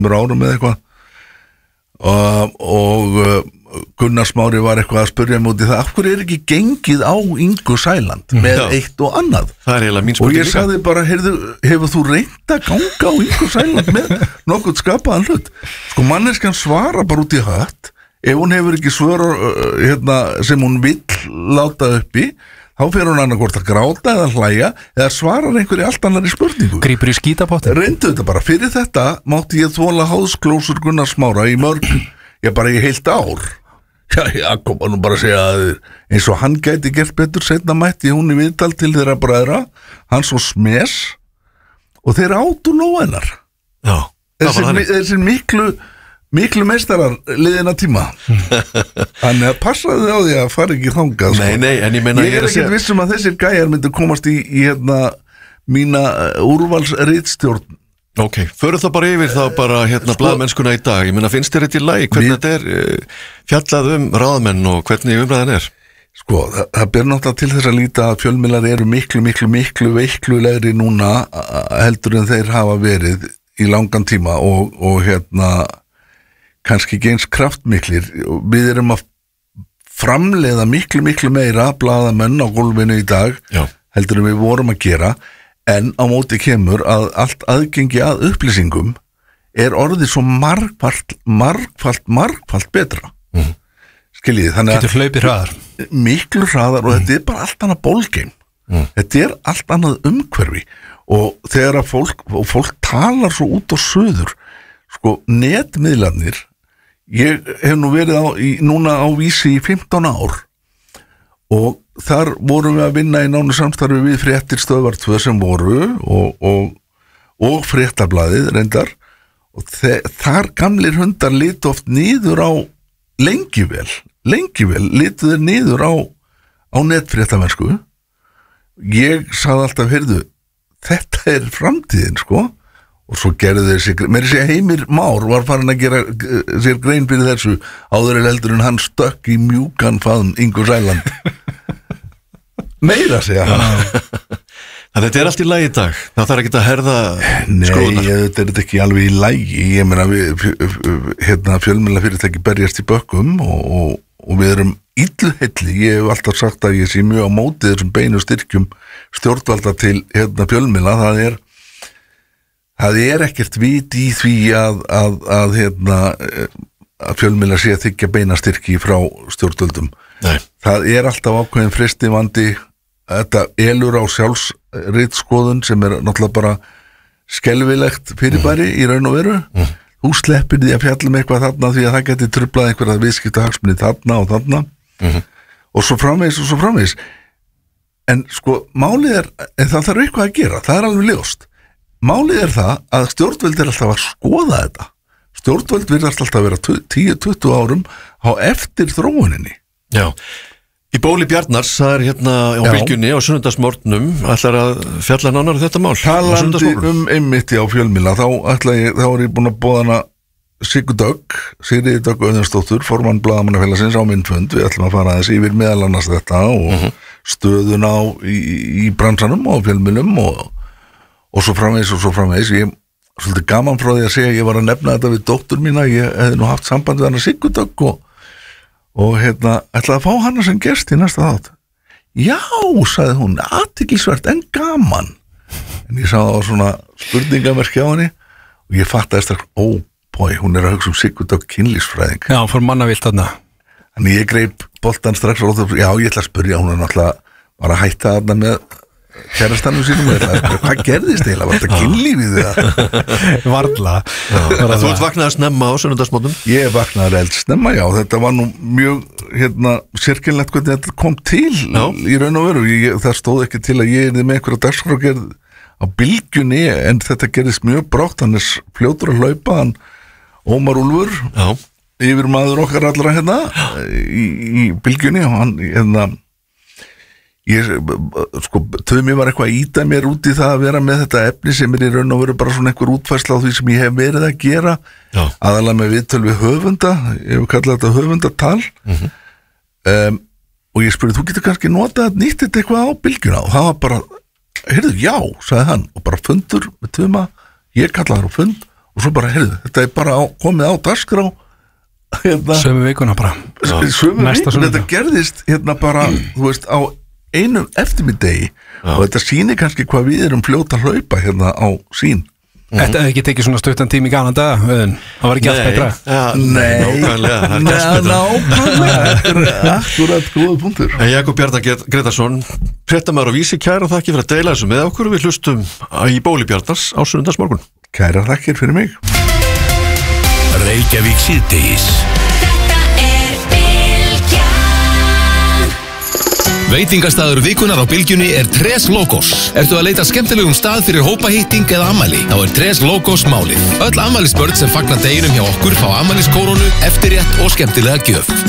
árum eða eitthvað og Gunnar Smári var eitthvað að spyrja mig út í það af hverju ekki gengið á Ingu Sæland með eitt og annað það eiginlega mín spurning og ég sagði bara, hefur þú reynt að ganga á Ingu Sæland með nokkuð skapaðan hlut sko manneskjan svara bara út í hatt ef hún hefur ekki svör sem hún vill láta uppi þá fer hún annarkvort að gráta eða hlæja eða svarar einhverju allt annari spurningu grípur í skítapottin reyndu þetta bara, fyrir þetta mátti ég þola háðsklósur Gunnar Smára í mörg ég bara í heilt ár já, koma nú bara að segja að eins og hann gæti gert betur seinna mætti hún í viðtal til þeirra bræðra hann svo smes og þeir áttu nóg já, þessir miklu meistarar liðina tíma þannig að passaðu á því að fara ekki þangað sko. nei, en ég meina ég ekki vissum að þessir gæjar myndu komast í mína úrvalsritstjórn ok, förum það bara yfir þá bara blaðmennskuna í dag, ég meina finnst þér þetta í lagi hvernig þetta fjallað ráðamenn og hvernig umræðan sko, það ber náttúrulega til þess að líta að fjölmiðlar eru miklu veiklulegri núna heldur en þeir hafa verið í langan tíma og kannski ekki eins kraftmiklir við erum að framleiða miklu meira blaðamenn á gólfinu í dag heldur en við vorum að gera en á móti kemur að allt aðgengi að upplýsingum orðið svo margfalt betra skiljið, þannig að getur hlaupið hraðar miklu hraðar og þetta bara allt annað bólgeim þetta allt annað umhverfi og þegar að fólk talar svo út á suður sko, netmiðlarnir ég hef nú verið núna á Vísi í 15 ár og þar vorum við að vinna í nánu samstarfi við fréttir Stöðvar 2 sem voru og fréttablaðið reyndar og þar gamlir hundar litu oft niður á lengi vel litu þeir niður á netfréttamennsku ég sagði alltaf, heyrðu þetta framtíðin sko og svo gerðu þeir sig, með þessi Heimir Már var farin að gera sér grein fyrir þessu áður heldur en hann stökk í mjúkan faðm Ingu Sæland meira segja hann þannig þetta allt í lagi í dag það þarf ekki að herða skoðunar nei, þetta ekki alveg í lagi ég meina við fjölmiðlafyrirtæki berjast í bökkum og við erum illuheilli ég hef alltaf sagt að ég sé mjög á móti þessum beinu styrkjum stjórnvalda til fjölmiðla það ekkert vit í því að fjölmiðla sé að þiggja beina styrki frá stjórnvöldum nei. Það alltaf ákveðin freistivandi þetta elur á sjálfsritskoðun sem náttúrulega bara skelfilegt fyrirbæri í raun og veru þú sleppir því að fjalla eitthvað þarna því að það geti trublað einhverja viðskipta hagsmuni þarna og þarna og svo framvegis en sko málið en það þarf eitthvað að gera, það alveg ljóst málið það að stjórnvöld alltaf að skoða þetta stjórnvöld virðast alltaf að vera 10-20 árum á eftir þróuninni já Í bóli Bjarnars, það á Bylgjunni á sunnudagsmorgnum ætlar að fjalla nánar þetta mál talandi einmitt á fjölmiðla þá er ég búin að boða hana Sigríði Dögg Auðunsdóttur formann blaðamannafélagsins á minn fund við ætlum að fara aðeins yfir meðal annars þetta og stöðuna í bransanum og fjölmiðlum og svo framvegis ég svolítið gaman frá því að segja ég var að nefna þetta við dóttur mína ég hefði nú haft samband við hana Sigríði Dögg og ætlaði að fá hana sem gest í næsta þátt já, sagði hún, athyglisvert en gaman en ég sá það á svona spurningamerki á henni og ég fattaði strax, hún er að hugsa Sigurd Dögg kynlífsfræðing já, fór mannavilt þarna þannig ég greip boltan strax og já, ég ætla að spyrja, hún er náttúrulega bara að hætta þarna með kærastanum sínum hvað gerðist eiginlega, var þetta kynlífið það? Varla Þú ert vaknaði snemma á sunnudagsmorgnum? Ég vaknaði eldsnemma, já, þetta var nú mjög sérkennilegt hvernig þetta kom til í raun og veru, það stóð ekki til að ég er með einhverja dagskrárgerð á Bylgjunni en þetta gerðist mjög brátt, hann er fljótur að hlaupa hann Ómar Úlfur yfir maður okkar allra í Bylgjunni og hann Tumi var eitthvað að íta mér út í það að vera með þetta efni sem er í raun og veru bara svona einhver útfærsla á því sem ég hef verið að gera aðalega með viðtöl við höfunda ég hef kallað þetta höfundatal og ég spurði þú getur kannski notað nýtt þetta eitthvað á Bylgjuna og það var bara, heyrðu, já, sagði hann og bara fundur með Tuma, ég kallaði það á fund og svo bara, heyrðu, þetta er bara komið á dagskrá hérna, Sömu vikuna bara sömu Næsta vikuna, sunnudag. þetta gerðist hérna bara, þú veist, á einum eftirmiddegi og þetta sýnir kannski hvað við erum fljóta að hlaupa hérna á sín. Þetta hefði ekki tekið svona stuttan tími í gaman daga Auðun. Það var ekki allt betra nákvæmlega, það er gæst betra Nákvæmlega, þetta er akkurat góða punktur. En Jakob Bjarnar Gretarsson, fréttamaður á Vísi, kæra þakki fyrir að deila þessu með okkur. Við hlustum í bóli Bjarnars á sunnudagsmorgun. Kæra þakkir fyrir mig. Reykjavík síðdegis. Veitingastaður vikunar á Bylgjunni er Tres Logos. Ertu að leita skemmtilegum stað fyrir hópahitting eða afmæli? Þá er Tres Logos málið. Öll afmælisbörn sem fagna deginum hjá okkur fá afmæliskórónu, eftirrétt og skemmtilega gjöf.